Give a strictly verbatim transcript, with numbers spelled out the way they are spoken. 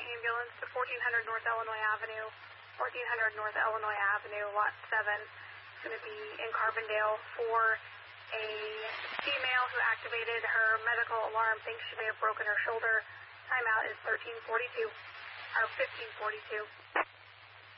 ambulance to fourteen hundred North Illinois Avenue, fourteen hundred North Illinois Avenue, Lot seven. It's going to be in Carbondale for a female who activated her medical alarm, thinks she may have broken her shoulder. Timeout is thirteen forty-two, or fifteen forty-two.